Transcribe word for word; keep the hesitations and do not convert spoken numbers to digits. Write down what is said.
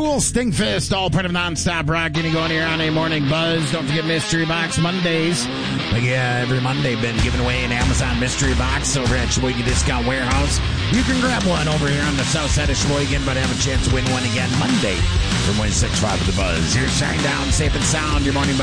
Tool, Stinkfist, all part of Non-Stop Rock. Getting going here on a Morning Buzz. Don't forget Mystery Box Mondays. Like, yeah, every Monday been giving away an Amazon Mystery Box over at Sheboygan Discount Warehouse. You can grab one over here on the south side of Sheboygan, but have a chance to win one again Monday from one six five of the Buzz. Here's Shine Down, Safe and Sound, your Morning Buzz.